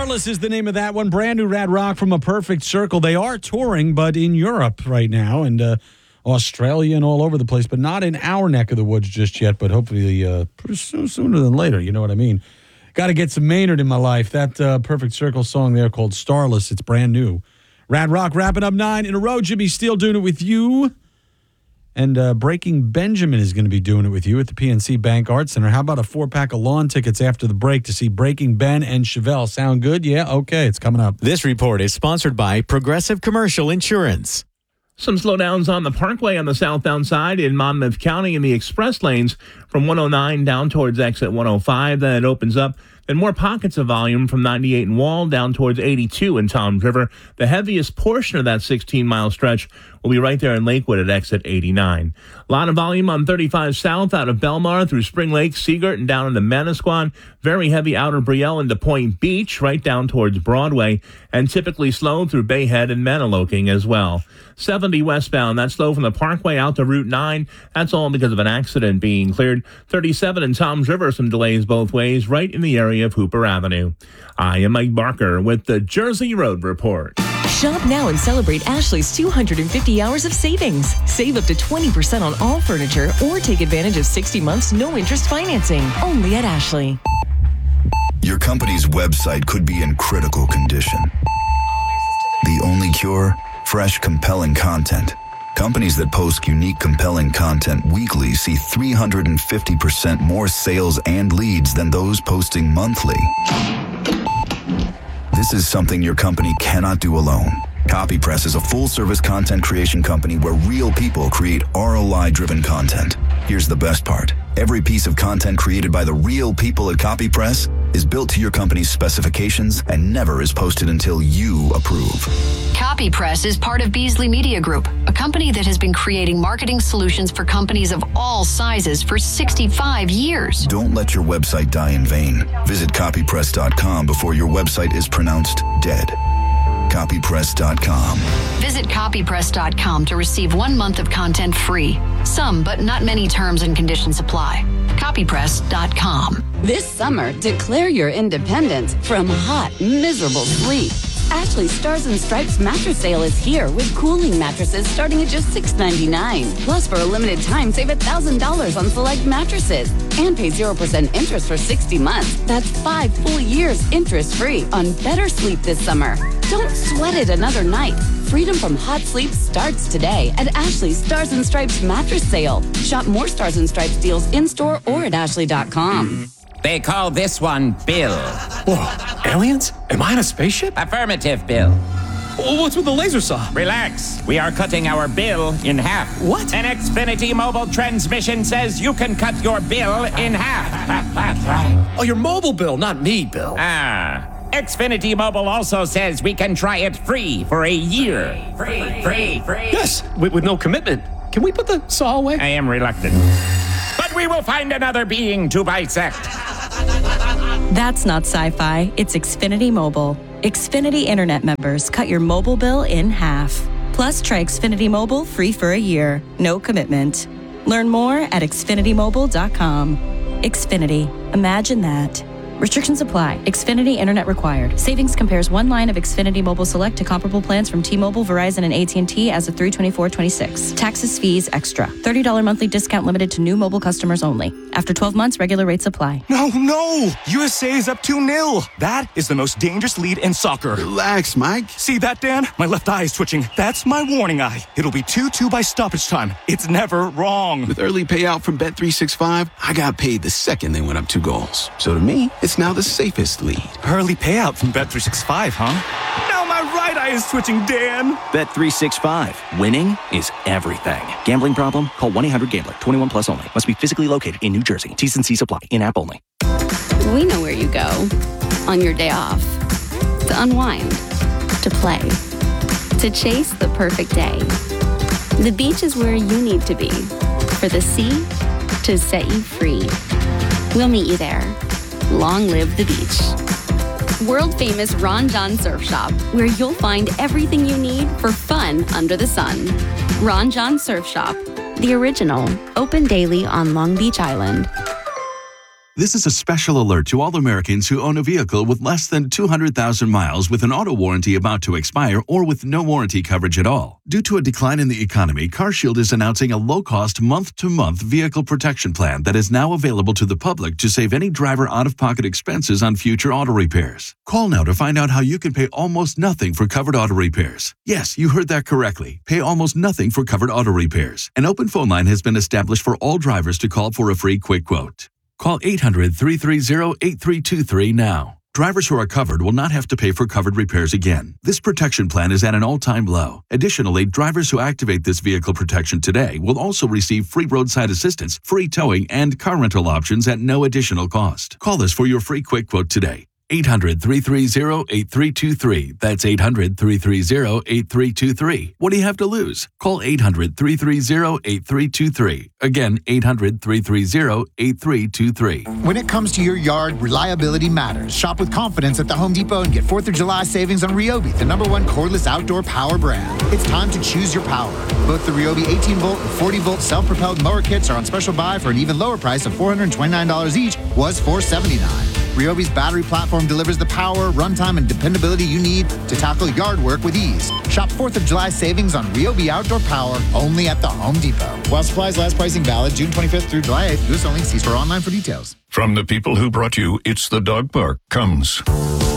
Starless is the name of that one. Brand new Rad Rock from A Perfect Circle. They are touring, but in Europe right now and Australia and all over the place, but not in our neck of the woods just yet, but hopefully sooner than later. You know what I mean? Got to get some Maynard in my life. That Perfect Circle song there called Starless. It's brand new. Rad Rock wrapping up 9 in a row. Jimmy Steele doing it with you. And Breaking Benjamin is going to be doing it with you at the PNC Bank Arts Center. How about a 4-pack of lawn tickets after the break to see Breaking Ben and Chevelle? Sound good? Yeah? Okay, it's coming up. This report is sponsored by Progressive Commercial Insurance. Some slowdowns on the Parkway on the southbound side in Monmouth County in the express lanes from 109 down towards exit 105. Then it opens up. Then more pockets of volume from 98 in Wall down towards 82 in Toms River. The heaviest portion of that 16-mile stretch will be right there in Lakewood at exit 89. A lot of volume on 35 south out of Belmar through Spring Lake, Seagirt, and down into Manasquan. Very heavy out of Brielle into Point Beach, right down towards Broadway, and typically slow through Bayhead and Maniloking as well. 70 westbound, that's slow from the Parkway out to Route 9. That's all because of an accident being cleared. 37 in Toms River, some delays both ways, right in the area of Hooper Avenue. I am Mike Barker with the Jersey Road Report. Shop now and celebrate Ashley's 250 hours of savings. Save up to 20% on all furniture or take advantage of 60 months no-interest financing. Only at Ashley. Your company's website could be in critical condition. The only cure? Fresh, compelling content. Companies that post unique, compelling content weekly see 350% more sales and leads than those posting monthly. This is something your company cannot do alone. CopyPress is a full-service content creation company where real people create ROI-driven content. Here's the best part. Every piece of content created by the real people at CopyPress is built to your company's specifications and never is posted until you approve. CopyPress is part of Beasley Media Group, a company that has been creating marketing solutions for companies of all sizes for 65 years. Don't let your website die in vain. Visit copypress.com before your website is pronounced dead. Copypress.com. Visit copypress.com to receive 1 month of content free. Some, but not many terms and conditions apply. Copypress.com. This summer, declare your independence from hot, miserable sleep. Ashley's Stars and Stripes mattress sale is here with cooling mattresses starting at just $6.99. Plus, for a limited time, save $1,000 on select mattresses and pay 0% interest for 60 months. That's 5 full years interest-free on better sleep this summer. Don't sweat it another night. Freedom from hot sleep starts today at Ashley's Stars and Stripes mattress sale. Shop more Stars and Stripes deals in-store or at ashley.com. They call this one Bill. Whoa, aliens? Am I in a spaceship? Affirmative, Bill. What's with the laser saw? Relax. We are cutting our bill in half. What? An Xfinity mobile transmission says you can cut your bill in half. Oh, your mobile bill, not me, Bill. Xfinity Mobile also says we can try it free for a year. Free. Yes, with no commitment. Can we put the saw away? I am reluctant. But we will find another being to bisect. That's not sci-fi. It's Xfinity Mobile. Xfinity Internet members cut your mobile bill in half. Plus, try Xfinity Mobile free for a year. No commitment. Learn more at xfinitymobile.com. Xfinity. Imagine that. Restrictions apply. Xfinity Internet required. Savings compares one line of Xfinity Mobile Select to comparable plans from T-Mobile, Verizon, and AT&T as of 3/24/26. Taxes, fees, extra. $30 monthly discount limited to new mobile customers only. After 12 months, regular rates apply. No! USA is up 2-0. That is the most dangerous lead in soccer. Relax, Mike. See that, Dan? My left eye is twitching. That's my warning eye. It'll be 2-2 by stoppage time. It's never wrong. With early payout from Bet365, I got paid the second they went up 2 goals. So to me, it's now the safest lead. Early payout from Bet365, huh? Now my right eye is twitching, Dan. Bet365. Winning is everything. Gambling problem? Call 1-800-GAMBLER. 21 plus only. Must be physically located in New Jersey. T's and C's apply. In-app only. We know where you go on your day off. To unwind. To play. To chase the perfect day. The beach is where you need to be. For the sea to set you free. We'll meet you there. Long live the beach. World famous Ron John Surf Shop, where you'll find everything you need for fun under the sun. Ron John Surf Shop, the original, open daily on Long Beach Island. This is a special alert to all Americans who own a vehicle with less than 200,000 miles with an auto warranty about to expire or with no warranty coverage at all. Due to a decline in the economy, CarShield is announcing a low-cost month-to-month vehicle protection plan that is now available to the public to save any driver out-of-pocket expenses on future auto repairs. Call now to find out how you can pay almost nothing for covered auto repairs. Yes, you heard that correctly. Pay almost nothing for covered auto repairs. An open phone line has been established for all drivers to call for a free quick quote. Call 800-330-8323 now. Drivers who are covered will not have to pay for covered repairs again. This protection plan is at an all-time low. Additionally, drivers who activate this vehicle protection today will also receive free roadside assistance, free towing, and car rental options at no additional cost. Call us for your free quick quote today. 800-330-8323. That's 800-330-8323. What do you have to lose? Call 800-330-8323. Again, 800-330-8323. When it comes to your yard, reliability matters. Shop with confidence at the Home Depot and get 4th of July savings on Ryobi, the #1 cordless outdoor power brand. It's time to choose your power. Both the Ryobi 18-volt and 40-volt self-propelled mower kits are on special buy for an even lower price of $429 each, was $479. Ryobi's battery platform delivers the power, runtime, and dependability you need to tackle yard work with ease. Shop 4th of July savings on Ryobi Outdoor Power only at the Home Depot. While supplies last, pricing valid June 25th through July 8th. U.S. only. See store online for details. From the people who brought you It's the Dog Park comes